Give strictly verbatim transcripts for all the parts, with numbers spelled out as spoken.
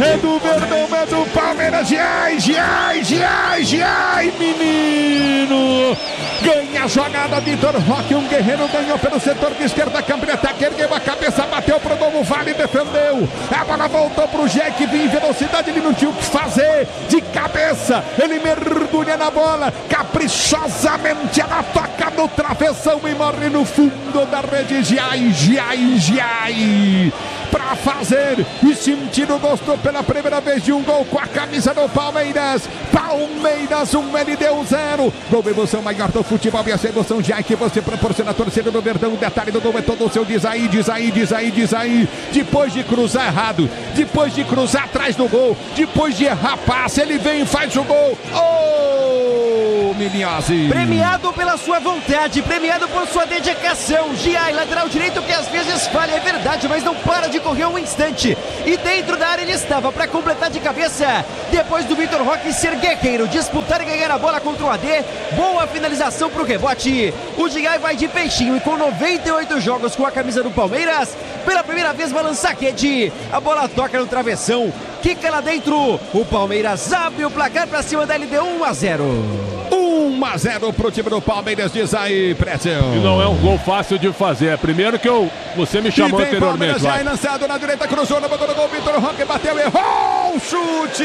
É do Verdão, é do Palmeiras. Giai, Giai, Giai, Giai, menino. Ganha a jogada, Vitor Roque, um guerreiro, ganhou pelo setor de esquerda, câmbio ataque, ergueu a cabeça, bateu pro gol, o Vale defendeu. A bola voltou pro Giai, que vinha em velocidade, ele não tinha o que fazer. De cabeça, ele mergulha na bola, caprichosamente ela toca no travessão e morre no fundo da rede. Giai, Giai, Giai, pra fazer e sentir o gosto pela primeira vez de um gol com a camisa do Palmeiras. Palmeiras um, L D U zero. Gol, emoção maior do futebol e essa emoção já que você proporciona a torcida do Verdão. O detalhe do gol é todo o seu. Diz aí, diz aí, diz aí, diz aí. Depois de cruzar errado, depois de cruzar atrás do gol, depois de errar passe, ele vem e faz o gol. Oh, Miniozzi. Premiado pela sua vontade, premiado por sua dedicação. Giai, lateral direito que às vezes falha, é verdade, mas não para de correr um instante. E dentro da área ele estava para completar de cabeça. Depois do Vitor Roque ser guerreiro, disputar e ganhar a bola contra o A D. Boa finalização para o rebote. O Giai vai de peixinho e com noventa e oito jogos com a camisa do Palmeiras, pela primeira vez balança a rede. A bola toca no travessão, quica lá dentro. O Palmeiras abre o placar para cima da L D U, um a zero. um a zero pro time do Palmeiras, diz aí, Pretzel. E não é um gol fácil de fazer. Primeiro que eu, você me chamou e vem anteriormente. Palmeiras já lançado na direita, cruzou na boca do gol, Vitor Roque bateu, errou o chute.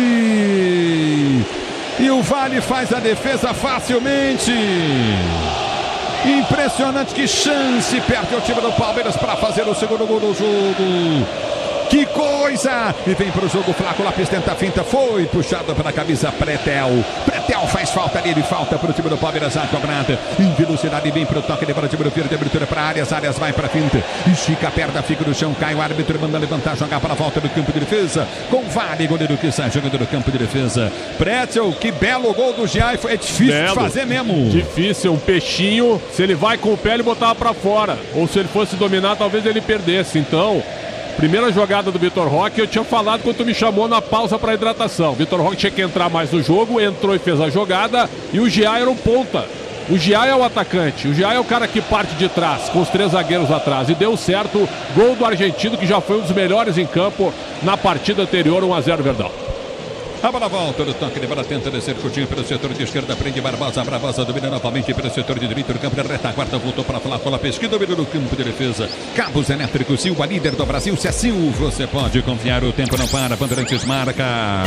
E o Vale faz a defesa facilmente. Impressionante, que chance perde o time do Palmeiras para fazer o segundo gol do jogo. Que coisa! E vem para o jogo, Flaco Lopes tenta a finta, foi puxado pela camisa Pretel. Pretel faz falta nele, falta para o time do Palmeiras, a cobrada. Em velocidade vem para o toque, de para o time do Verde, abertura para áreas, áreas vai para a finta. Estica a perna, fica no chão, cai o árbitro, manda levantar, jogar para a volta do campo de defesa. Com Vale, goleiro que sai jogando no campo de defesa. Pretel, que belo gol do Giai, é difícil belo, de fazer mesmo. Difícil, um peixinho, se ele vai com o pé ele botava para fora. Ou se ele fosse dominar, talvez ele perdesse, então... Primeira jogada do Vitor Roque, eu tinha falado quando tu me chamou na pausa para hidratação. Vitor Roque tinha que entrar mais no jogo, entrou e fez a jogada, e o Giai era um ponta. O Giai é o atacante, o Giai é o cara que parte de trás, com os três zagueiros atrás. E deu certo, gol do argentino, que já foi um dos melhores em campo na partida anterior, um a zero Verdão. A bola volta no toque de bola, tenta descer curtinho pelo setor de esquerda, prende Barbosa, Barbosa domina novamente pelo setor de direito, no campo de retaguarda, voltou para falar com a pesquisa, domina no campo de defesa. Cabos Elétricos Silva, líder do Brasil, se é Sil, você pode confiar, o tempo não para, Bandeirantes marca.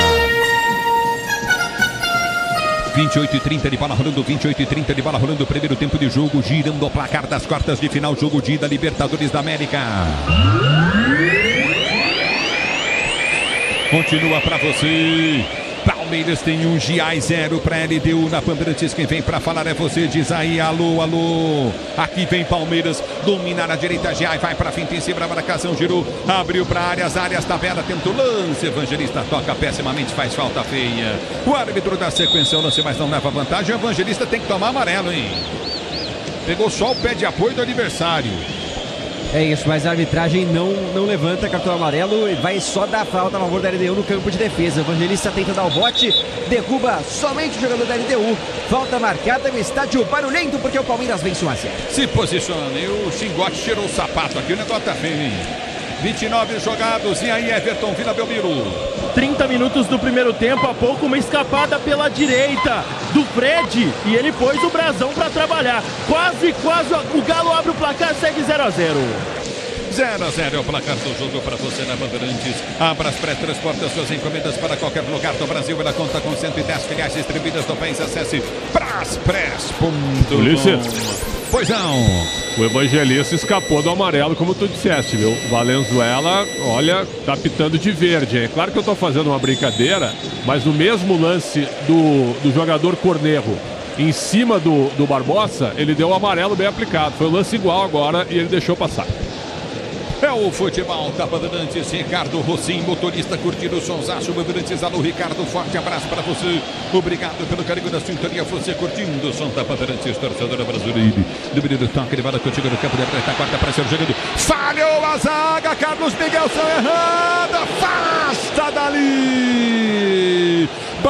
vinte e oito e trinta de bola rolando, vinte e oito e trinta de bola rolando, primeiro tempo de jogo, girando o placar das quartas de final, jogo de ida, Libertadores da América. Continua para você. Palmeiras tem um Giai zero para L D U na Bandeirantes. Quem vem para falar é você, diz aí, alô, alô. Aqui vem Palmeiras, dominar a direita, Giai vai para finta em cima da marcação, girou, abriu para áreas, áreas, tabela, tenta o lance, Evangelista toca pessimamente, faz falta feia. O árbitro dá sequência ao lance, mas não leva vantagem. O Evangelista tem que tomar amarelo, hein? Pegou só o pé de apoio do adversário. É isso, mas a arbitragem não, não levanta cartão amarelo e vai só dar falta a favor da L D U no campo de defesa. O Evangelista tenta dar o bote, derruba somente o jogador da L D U. Falta marcada no estádio barulhento porque o Palmeiras vence um a zero. Se posiciona e o Xingote tirou o sapato aqui, o negócio tá feio, hein? vinte e nove jogados, e aí Everton, Vila Belmiro. trinta minutos do primeiro tempo, há pouco uma escapada pela direita do Fred e ele pôs o brasão para trabalhar. Quase, quase o Galo abre o placar, segue zero a zero. zero a zero é o placar do jogo para você na Bandeirantes. Abra as pré-transporta suas encomendas para qualquer lugar do Brasil. Ela conta com cento e dez filiais distribuídas no país. Acesse braspress ponto com. Pois não. O Evangelista escapou do amarelo, como tu disseste, viu? Valenzuela, olha, tá pitando de verde, hein? Claro que eu tô fazendo uma brincadeira, mas no mesmo lance do, do jogador Cornejo em cima do, do Barbosa, ele deu o amarelo bem aplicado. Foi um lance igual agora e ele deixou passar. É o futebol da Bandeirantes, Ricardo Rossim, motorista curtindo o sonsaço, Bandeirantes, alô Ricardo, forte abraço para você, obrigado pelo carinho da sintonia, você curtindo o som da Bandeirantes, torcedora brasileira, domínio do toque de bola contigo no campo de direita, quarta para ser jogando, falhou a zaga, Carlos Miguel, são errada, afasta dali,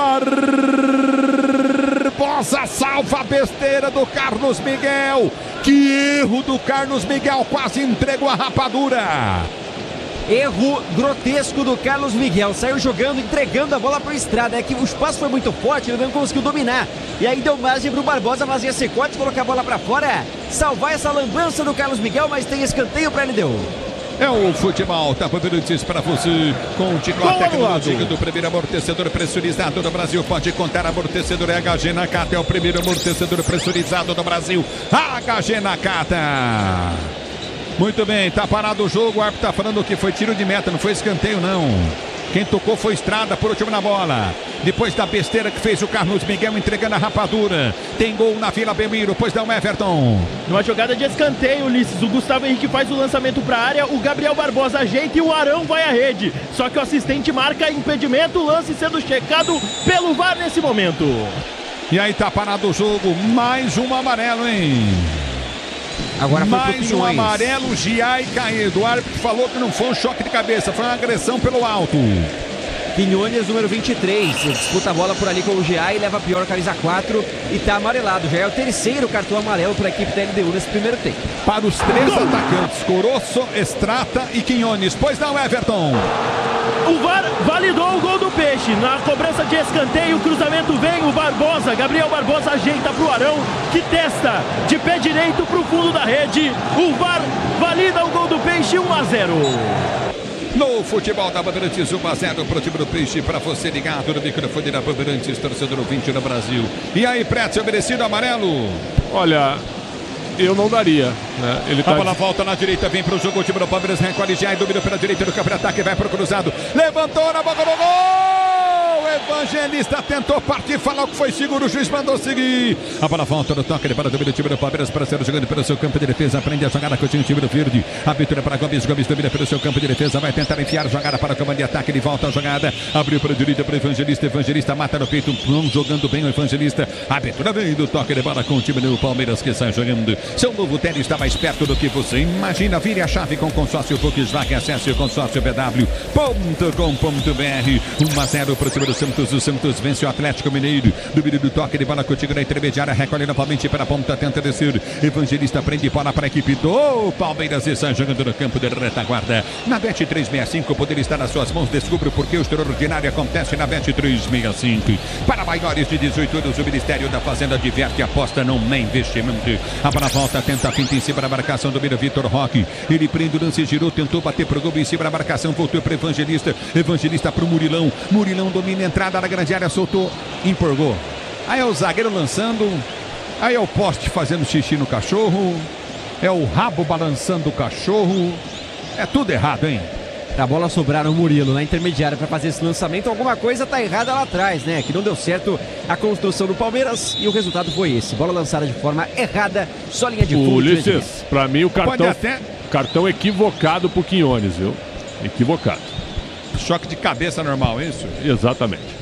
Barbosa salva a besteira do Carlos Miguel. Que erro do Carlos Miguel, quase entregou a rapadura. Erro grotesco do Carlos Miguel. Saiu jogando, entregando a bola para o Estrada. É que o espaço foi muito forte, ele não conseguiu dominar. E aí deu margem para o Barbosa fazer esse corte, colocar a bola para fora, salvar essa lambança do Carlos Miguel, mas tem escanteio para L D U. É o futebol, tá Bandeirantes para você. Conte com a tecnologia do primeiro amortecedor pressurizado do Brasil. Pode contar amortecedor H G Nakata. É o primeiro amortecedor pressurizado do Brasil. H G Nakata. Muito bem, tá parado o jogo. O árbitro tá falando que foi tiro de meta, não foi escanteio não. Quem tocou foi Estrada, por último na bola. Depois da besteira que fez o Carlos Miguel entregando a rapadura. Tem gol na Vila Belmiro, pois não, Everton. Numa jogada de escanteio, Ulisses, o Gustavo Henrique faz o lançamento para a área, o Gabriel Barbosa ajeita e o Arão vai à rede. Só que o assistente marca impedimento, o lance sendo checado pelo V A R nesse momento. E aí tá parado o jogo, mais um amarelo, hein? Agora foi mais um amarelo, Giai caído. O árbitro falou que não foi um choque de cabeça, foi uma agressão pelo alto. Quinones, número vinte e três, disputa a bola por ali com o G A e leva a pior camisa quatro e tá amarelado. Já é o terceiro cartão amarelo para a equipe da L D U nesse primeiro tempo. Para os três Gol. atacantes, Coroço, Estrata e Quinones. Pois não, Everton. O V A R validou o gol do Peixe. Na cobrança de escanteio, o cruzamento vem, o Barbosa, Gabriel Barbosa ajeita pro Arão, que testa de pé direito pro fundo da rede. O V A R valida o gol do Peixe, um a zero. No futebol da Bandeirantes, um a zero para o time do Peixe, para você ligado no microfone da Bandeirantes, torcedor ouvinte no Brasil. E aí, Prédio, merecido amarelo? Olha, eu não daria, né? Ele tá... A bola volta na direita, vem para o jogo, o time do Palmeiras recolhe já e domina pela direita do campo de ataque, vai para o cruzado, levantou na boca do gol! Evangelista tentou partir, falou que foi seguro, o juiz mandou seguir. A bola volta no toque, ele para o domínio do time do Palmeiras, para ser jogando pelo seu campo de defesa, aprende a jogada com o time do Verde. A abertura para Gomes, Gomes domina pelo seu campo de defesa, vai tentar enfiar a jogada para o comando de ataque, ele volta a jogada, abriu para a direita para o Evangelista, Evangelista mata no peito, não jogando bem o Evangelista. A abertura vem do toque de bola com o time do Palmeiras que sai jogando. Seu novo tênis está mais perto do que você imagina. Vire a chave com consórcio Volkswagen, acesse o consórcio b w ponto com ponto b r. um a zero para o time do Santos. O Santos vence o Atlético Mineiro. Domínio do toque de bola contigo na intermediária. Recolhe novamente para a ponta, tenta descer. Evangelista prende bola para a equipe do Palmeiras e sai jogando no campo de retaguarda. Na Bet trezentos e sessenta e cinco, o poder está nas suas mãos. Descubra por que o extraordinário acontece na Bet trezentos e sessenta e cinco. Para maiores de dezoito anos, o Ministério da Fazenda diverte e aposta não é investimento. A bola volta, tenta a finta em cima da marcação. Domina Vitor Roque. Ele prende o lance, girou, tentou bater pro gol em cima da marcação. Voltou para Evangelista. Evangelista para o Murilão. Murilão domina a entrada na grande área, soltou, empurgou. Aí é o zagueiro lançando, aí é o poste fazendo xixi no cachorro, é o rabo balançando o cachorro, é tudo errado, hein? A bola sobrar no Murilo na intermediária para fazer esse lançamento, alguma coisa tá errada lá atrás, né? Que não deu certo a construção do Palmeiras e o resultado foi esse. Bola lançada de forma errada, só linha de fundo. Ulisses, para mim o cartão, até... cartão equivocado pro Quinones, viu? Equivocado. Choque de cabeça normal, é isso? Exatamente.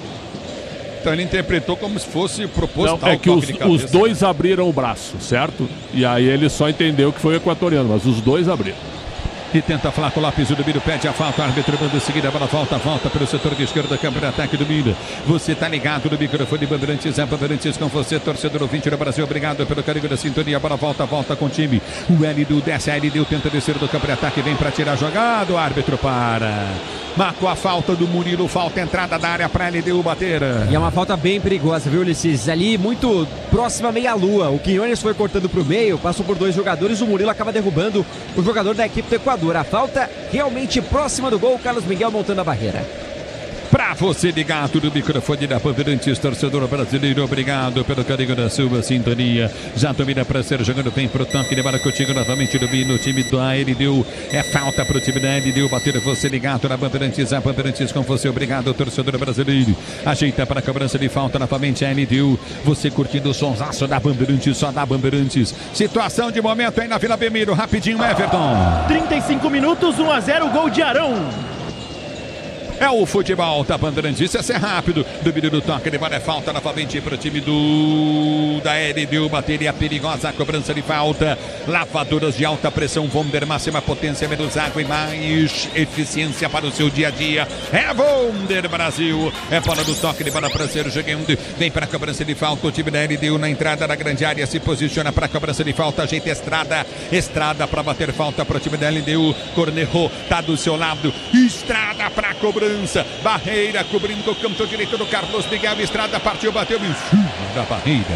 Então ele interpretou como se fosse proposital. Não, é que os, os dois abriram o braço, certo? E aí ele só entendeu que foi o equatoriano, mas os dois abriram. E tenta Flaco Lopes, o domínio pede a falta, o árbitro manda seguir, a bola volta, volta pelo setor de esquerda, campo de ataque do Mina. Você tá ligado no microfone Bandeirantes, é Bandeirantes com você, torcedor ouvinte do Brasil, obrigado pelo carinho da sintonia, a bola volta, volta com o time. O L D U desce, a L D U tenta descer do campo de ataque, vem para tirar a jogada, o árbitro para. Marcou a falta do Murilo, falta entrada da área para a L D U bater. E é uma falta bem perigosa, viu, Ulisses? Ali muito próxima à meia-lua. O Quinones foi cortando para o meio, passou por dois jogadores, o Murilo acaba derrubando o jogador da equipe do Equador. A falta realmente próxima do gol, Carlos Miguel montando a barreira. Pra você ligado no microfone da Bandeirantes, torcedor brasileiro, obrigado pelo carinho da sua sintonia. Já domina pra ser jogando bem pro toque, demora contigo novamente domina o time da L D U. É falta pro time da L D U bater, você ligado na Bandeirantes, a Bandeirantes com você, obrigado torcedor brasileiro. Ajeita para a cobrança de falta novamente a L D U. Você curtindo o sonsaço da Bandeirantes, só da Bandeirantes. Situação de momento aí na Vila Belmiro, rapidinho, Everton. trinta e cinco minutos, um a zero, gol de Arão. É o futebol da Bandeirantes, esse é rápido. Domínio do toque, de bola é falta novamente para o time do da L D U. Bateria perigosa, a cobrança de falta. Lavadoras de alta pressão, Wonder, máxima potência, menos água e mais eficiência para o seu dia a dia. É Wonder Brasil. É bola do toque, de bola para ser jogando. Vem para a cobrança de falta. O time da L D U na entrada da grande área se posiciona para a cobrança de falta. Ajeita Estrada. Estrada para bater falta para o time da L D U. Cornerro tá do seu lado. Estrada para a cobrança. Barreira cobrindo o canto direito do Carlos Miguel. Estrada partiu, bateu em cima da barreira.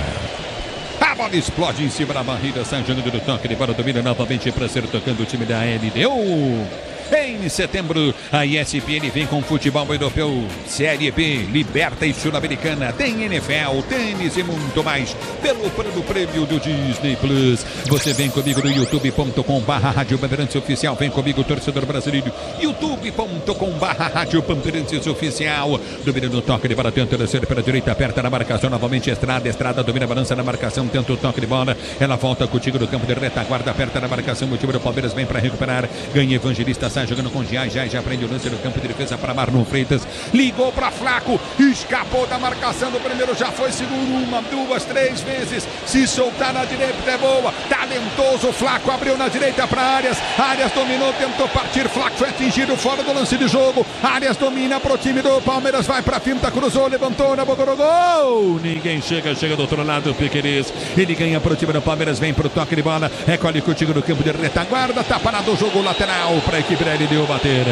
A bola explode em cima da barreira. Sai jogando do toque de bola. Domina novamente para ser tocando o time da L D U. Em setembro, a E S P N vem com futebol europeu, Série B, Liberta e Sul-Americana. Tem N F L, tênis e muito mais. Pelo plano prêmio do Disney Plus. Você vem comigo no youtube ponto com barra Rádio Bandeirantes Oficial. Vem comigo, torcedor brasileiro. youtube ponto com barra Rádio Bandeirantes Oficial. Domina no toque de bola, tenta descer pela direita, aperta na marcação. Novamente Estrada, Estrada domina, balança na marcação, tenta o toque de bola. Ela volta contigo no campo de retaguarda, aperta na marcação. O time do Palmeiras vem para recuperar. Ganha Evangelista. Sai jogando com Giai, Giai já prende o lance no campo de defesa para Marlon Freitas, ligou para Flaco, escapou da marcação do primeiro, já foi seguro uma, duas, três vezes, se soltar na direita é boa, talentoso, Flaco abriu na direita para Arias, Arias dominou, tentou partir, Flaco foi atingido fora do lance de jogo, Arias domina para o time do Palmeiras, vai para a finta, cruzou, levantou na boca do gol, ninguém chega, chega do outro lado, Piqueires, ele ganha para o time do Palmeiras, vem para o toque de bola, recolhe contigo no campo de retaguarda, tá parado o jogo lateral para a equipe da L D U bater.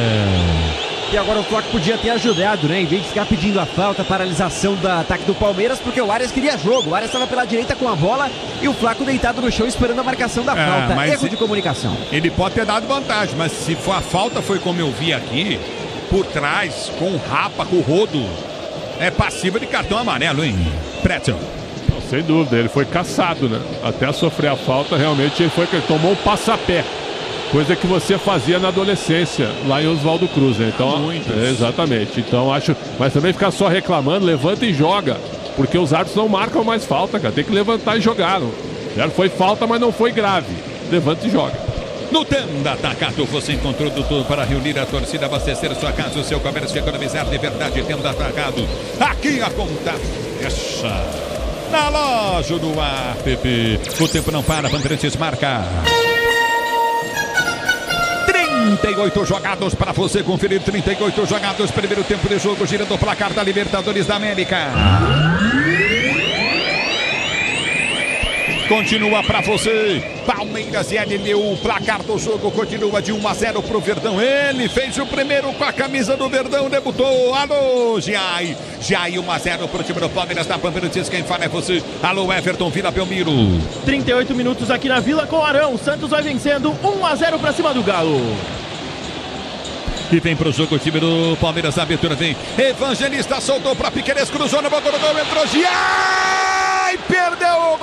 E agora o Flaco podia ter ajudado, né? Em vez de ficar pedindo a falta, a paralisação do ataque do Palmeiras, porque o Arias queria jogo. O Arias estava pela direita com a bola e o Flaco deitado no chão esperando a marcação da é, falta. Erro de comunicação. Ele pode ter dado vantagem, mas se for a falta, foi como eu vi aqui, por trás, com o rapa, com o rodo, é passiva de cartão amarelo, hein? Pretzel. Sem dúvida, ele foi caçado, né? Até sofrer a falta, realmente ele foi que ele tomou um passapé. Coisa que você fazia na adolescência, lá em Oswaldo Cruz, né? Então, é, exatamente. Então, acho. Mas também ficar só reclamando, levanta e joga. Porque os árbitros não marcam mais falta, cara. Tem que levantar e jogar. Não. Foi falta, mas não foi grave. Levanta e joga. No Tenda Atacado você encontrou tudo para reunir a torcida, abastecer sua casa, o seu comércio, economizar de verdade. Tenda Atacado. Aqui a conta fecha. Na loja do app. O tempo não para, Bandeirantes marca. trinta e oito jogados para você conferir, trinta e oito jogados, primeiro tempo de jogo, girando o placar da Libertadores da América. Continua para você, Palmeiras e L D U, o placar do jogo continua de um a zero pro Verdão. Ele fez o primeiro com a camisa do Verdão, debutou. Alô, Giai. Giai, um a zero pro time do Palmeiras da Bandeirantes. Quem fala é você. Alô, Everton, Vila Belmiro. trinta e oito minutos aqui na Vila com Arão. Santos vai vencendo um a zero para cima do Galo. E vem pro jogo o time do Palmeiras, a abertura vem. Evangelista soltou para Piqueires, cruzou na boca do gol, entrou Giai, perdeu o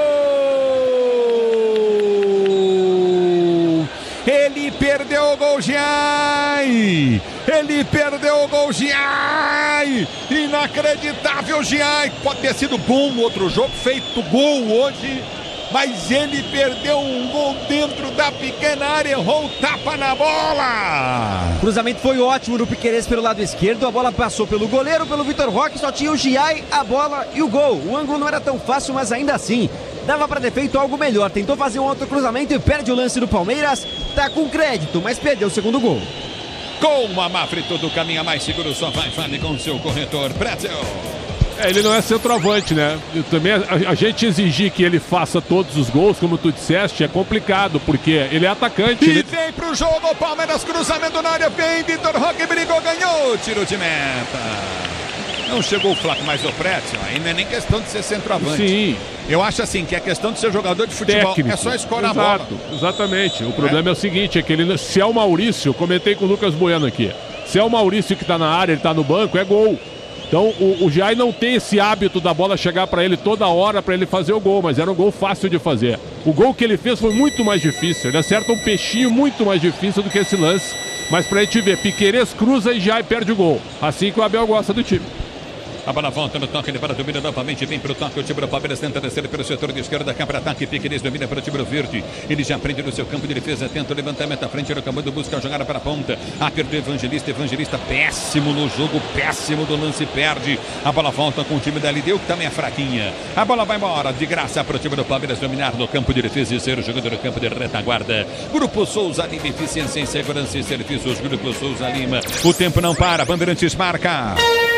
gol. Ele perdeu o gol, Giai. Ele perdeu o gol, Giai. Inacreditável, Giai. Pode ter sido bom no outro jogo, feito gol hoje. Mas ele perdeu um gol dentro da pequena área, errou o tapa na bola. O cruzamento foi ótimo do Piqueires pelo lado esquerdo, a bola passou pelo goleiro, pelo Vitor Roque, só tinha o Giai, a bola e o gol. O ângulo não era tão fácil, mas ainda assim, dava para ter feito algo melhor. Tentou fazer um outro cruzamento e perde o lance do Palmeiras, tá com crédito, mas perdeu o segundo gol. Com a Mafre, todo caminha mais seguro, só vai, fale com o seu corretor, Pretzel. É, ele não é centroavante, né? Eu também, a, a gente exigir que ele faça todos os gols, como tu disseste, é complicado, porque ele é atacante. E ele... vem pro jogo, Palmeiras, cruzamento na área, vem, Vitor Roque brigou, ganhou, tiro de meta. Não chegou o Flaco, mas o Pretzel, aí não é nem questão de ser centroavante. Sim. Eu acho assim, que é questão de ser jogador de futebol, técnico. É só escorar a bola. Exatamente, o problema é. é o seguinte, é que ele, se é o Maurício, eu comentei com o Lucas Bueno aqui, se é o Maurício que tá na área, ele tá no banco, é gol. Então o, o Giai não tem esse hábito da bola chegar para ele toda hora para ele fazer o gol, mas era um gol fácil de fazer. O gol que ele fez foi muito mais difícil, ele acerta um peixinho muito mais difícil do que esse lance. Mas pra gente ver, Piqueires cruza e Giai perde o gol. Assim que o Abel gosta do time. A bola volta no toque, ele para domina novamente, vem pro toque, o time do Palmeiras tenta descer pelo setor de esquerda, cá para ataque, Piqueires domina para o time do Verde, ele já prende no seu campo de defesa, tenta o levantamento à frente, no campo do busca a jogada para a ponta, apertou Evangelista, Evangelista péssimo no jogo, péssimo do lance, perde, a bola volta com o time da L D U, que também é fraquinha, a bola vai embora, de graça para o time do Palmeiras dominar no campo de defesa e ser o jogador do campo de retaguarda. Grupo Souza Lima, eficiência em segurança e serviços, Grupo Souza Lima, o tempo não para, Bandeirantes marca.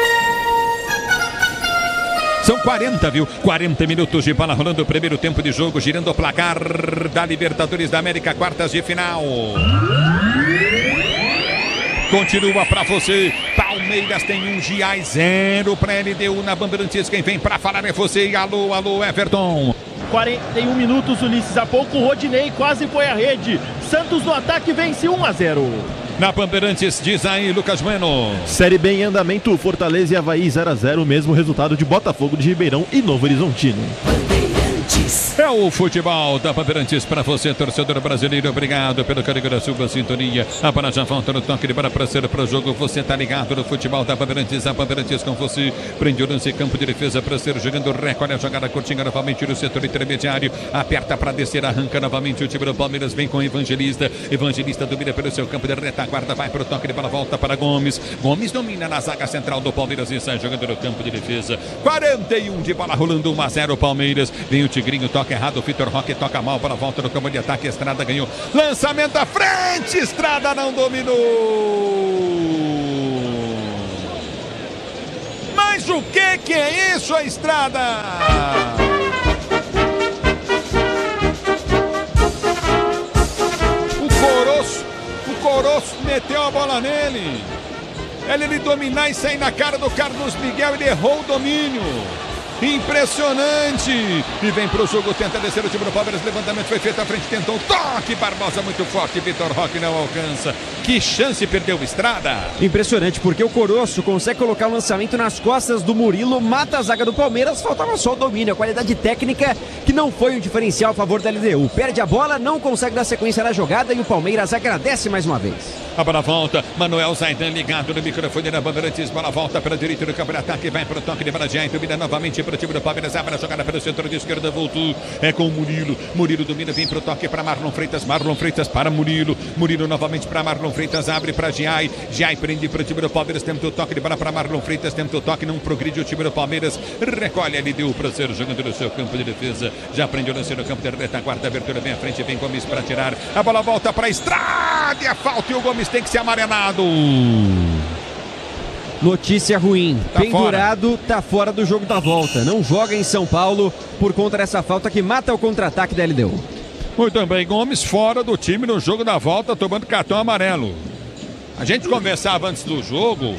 São quarenta, viu? quarenta minutos de bola rolando o primeiro tempo de jogo, girando o placar da Libertadores da América, quartas de final. Continua pra você. Palmeiras tem um G I zero pra L D U na Bandeirantes. Quem vem pra falar é você. Alô, alô, Everton. quarenta e um minutos, Ulisses. Há pouco o Rodinei quase foi à rede. Santos no ataque vence um a zero. Na Bandeirantes, diz aí, Lucas Bueno. Série B em andamento, Fortaleza e Avaí zero a zero, mesmo resultado de Botafogo de Ribeirão e Novo Horizontino. É o futebol da Bandeirantes para você, torcedor brasileiro. Obrigado pelo carinho da sua sintonia. A bola já volta no toque de bola para ser para o jogo. Você tá ligado no futebol da Bandeirantes. A Bandeirantes com você. Prende o lance, campo de defesa para ser jogando. Recolhe a jogada curtinha novamente no setor intermediário. Aperta para descer, arranca novamente o time do Palmeiras. Vem com o Evangelista. Evangelista domina pelo seu campo de retaguarda. Vai para o toque de bola, volta para Gomes. Gomes domina na zaga central do Palmeiras e sai jogando no campo de defesa. quarenta e um de bola rolando, um a zero Palmeiras. Vem o Tigrinho, toca errado, o Vitor Roque toca mal, para volta no campo de ataque, Estrada ganhou, lançamento à frente, Estrada não dominou. Mas o que que é isso, a Estrada? O Coroço, o Coroço meteu a bola nele, ele, ele dominar e sair na cara do Carlos Miguel, ele errou o domínio. Impressionante! E vem pro jogo, tenta descer o time do Palmeiras, levantamento foi feito à frente, tentou um toque, Barbosa muito forte, Vitor Roque não alcança. Que chance perdeu o Estrada! Impressionante, porque o Coroço consegue colocar o lançamento nas costas do Murilo, mata a zaga do Palmeiras, faltava só o domínio, a qualidade técnica que não foi um diferencial a favor da L D U. Perde a bola, não consegue dar sequência na jogada e o Palmeiras agradece mais uma vez. A bola volta, Manuel Zaidan ligado no microfone da Bandeirantes, bola volta para a direita do campo de ataque, vai para o toque de bola de Aito, domina novamente para o time do Palmeiras, abre a jogada pelo centro de esquerda, voltou, é com o Murilo, Murilo domina, vem para o toque para Marlon Freitas, Marlon Freitas para Murilo, Murilo novamente para Marlon Freitas, abre para Giai, Giai prende para o time do Palmeiras, tenta o toque de bola para Marlon Freitas, tenta o toque, não progride o time do Palmeiras, recolhe, ele deu para ser jogando no seu campo de defesa, já prende o lance no campo de retaguarda, abertura bem à frente, vem Gomes para tirar, a bola volta para a Estrada, e a falta e o Gomes tem que ser amarelado. Notícia ruim, tá pendurado, fora. tá fora do jogo da volta, não joga em São Paulo por conta dessa falta que mata o contra-ataque da L D U. Muito bem, Gomes fora do time no jogo da volta, tomando cartão amarelo. A gente conversava antes do jogo,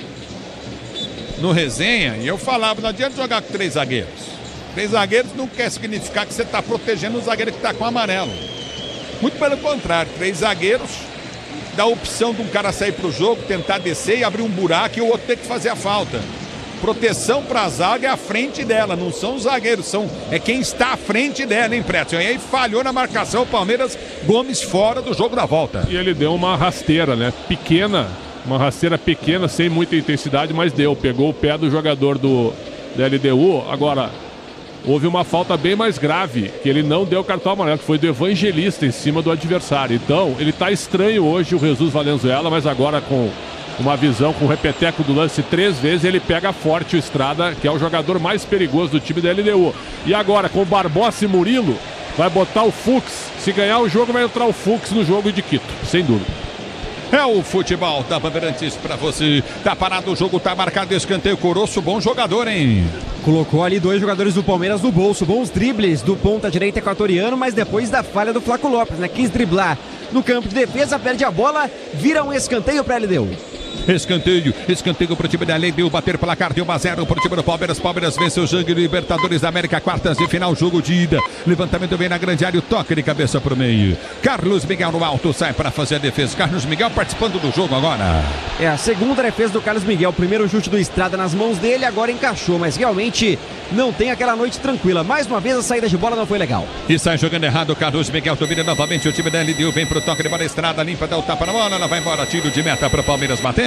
no resenha, e eu falava, não adianta jogar com três zagueiros. Três zagueiros não quer significar que você está protegendo o zagueiro que está com amarelo. Muito pelo contrário, três zagueiros dá a opção de um cara sair para o jogo, tentar descer e abrir um buraco e o outro ter que fazer a falta. Proteção para a zaga é a frente dela, não são os zagueiros, são, é quem está à frente dela, hein, Preto? E aí falhou na marcação, o Palmeiras, Gomes fora do jogo da volta. E ele deu uma rasteira, né? Pequena, uma rasteira pequena, sem muita intensidade, mas deu. Pegou o pé do jogador do, do L D U. Agora, houve uma falta bem mais grave, que ele não deu cartão amarelo, que foi do Evangelista em cima do adversário. Então, ele está estranho hoje, o Jesus Valenzuela, mas agora com uma visão, com o repeteco do lance três vezes, ele pega forte o Estrada, que é o jogador mais perigoso do time da L D U. E agora, com o Barbosa e Murilo, vai botar o Fux. Se ganhar o jogo, vai entrar o Fux no jogo de Quito, sem dúvida. É o futebol da Bandeirantes pra você. Tá parado o jogo, tá marcado escanteio. Coroço, bom jogador, hein? Colocou ali dois jogadores do Palmeiras no bolso. Bons dribles do ponta direita equatoriano, mas depois da falha do Flaco Lopes, né? Quis driblar no campo de defesa, perde a bola, vira um escanteio pra L D U. Escanteio, escanteio pro time da L D U, bater placar de um a zero pro time do Palmeiras. Palmeiras vence o jogo Libertadores da América, quartas de final, jogo de ida. Levantamento vem na grande área, o toque de cabeça pro meio. Carlos Miguel no alto, sai para fazer a defesa. Carlos Miguel participando do jogo agora. É a segunda defesa do Carlos Miguel, primeiro chute do Estrada nas mãos dele, agora encaixou, mas realmente não tem aquela noite tranquila. Mais uma vez a saída de bola não foi legal. E sai jogando errado o Carlos Miguel, domina novamente o time da L D U, vem pro toque de bola, Estrada, limpa, dá o tapa na bola, ela vai embora, tiro de meta pro Palmeiras bater.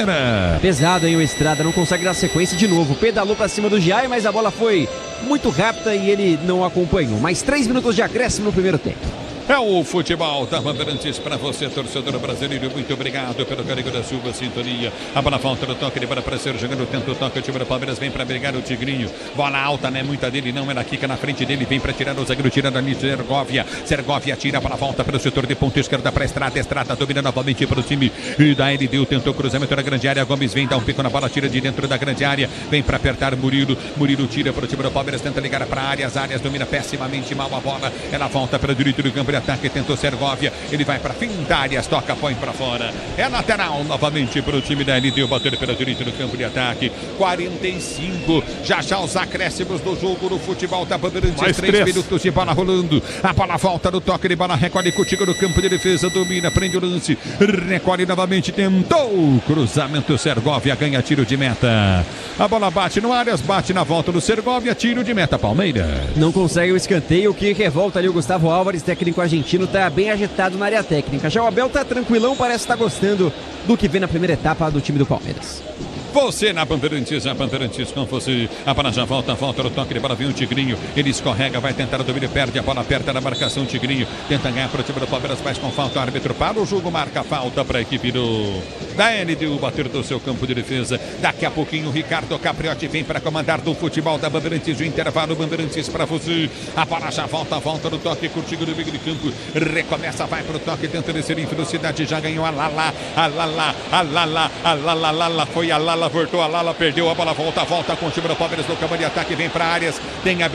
Palmeiras. Pesado, hein, o Estrada, não consegue dar sequência de novo. Pedalou pra cima do Giai, mas a bola foi muito rápida e ele não acompanhou. Mais três minutos de acréscimo no primeiro tempo. É o futebol da Bandeirantes para você, torcedor brasileiro. Muito obrigado pelo carinho da sua sintonia. A bola falta no toque, ele vai aparecer jogando, tenta o toque. O time do Palmeiras vem para brigar o Tigrinho. Bola alta, né? Muita dele não, ela quica na frente dele. Vem para tirar o zagueiro, tirando ali Segovia. Segovia tira para a volta para o setor de ponta esquerda para a Estrada. Estrada domina novamente para o time e da L D U. Tentou cruzamento na grande área. Gomes vem, dá um pico na bola, tira de dentro da grande área. Vem para apertar Murilo. Murilo tira para o time do Palmeiras, tenta ligar para a área. As áreas domina pessimamente mal a bola. Ela volta para o direito do campo de ataque. Tentou Segovia. Ele vai para fim da área, toca, põe para fora. É lateral novamente para o time da L D U, bater pela direita do campo de ataque. quarenta e cinco. Já já os acréscimos do jogo no futebol da Bandeirantes. três minutos de bola rolando. A bola volta no toque de bola, recolhe contigo no campo de defesa, domina, prende o lance, recolhe novamente, tentou. Cruzamento, Segovia ganha tiro de meta. A bola bate no áreas, bate na volta do Segovia, tiro de meta, Palmeiras. Não consegue o escanteio, que revolta ali o Gustavo Álvares, técnico argentino, tá bem agitado na área técnica. Já o Abel tá tranquilão, parece estar gostando do que vê na primeira etapa do time do Palmeiras. Você na Bandeirantes, a Bandeirantes com você. A bola já volta, volta no toque de bola, vem o Tigrinho. Ele escorrega, vai tentar o domínio, perde a bola, aperta na marcação. Tigrinho tenta ganhar para o time do Palmeiras, mas com falta. O árbitro para o jogo, marca falta para a equipe do da L D U bater do seu campo de defesa. Daqui a pouquinho, o Ricardo Capriotti vem para comandar do futebol da Bandeirantes. O intervalo, Bandeirantes para você. A bola já volta, volta no toque, curtido no meio de campo. Recomeça, vai para o toque, tenta descer em velocidade. Já ganhou a Lala, a Lala, a Lala, a Lala, Lala, foi a Lala. Voltou a Lala, perdeu a bola, volta, volta com o time do Palmeiras no campo de ataque, vem para áreas, tem a